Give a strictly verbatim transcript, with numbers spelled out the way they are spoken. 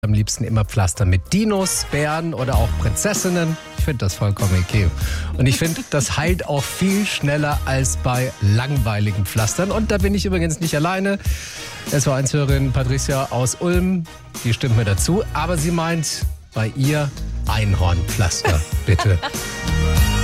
Am liebsten immer Pflaster mit Dinos, Bären oder auch Prinzessinnen. Ich finde das vollkommen okay. Und ich finde, das heilt auch viel schneller als bei langweiligen Pflastern. Und da bin ich übrigens nicht alleine. S V eins-Hörerin Patricia aus Ulm, die stimmt mir dazu. Aber sie meint bei ihr Einhornpflaster, bitte.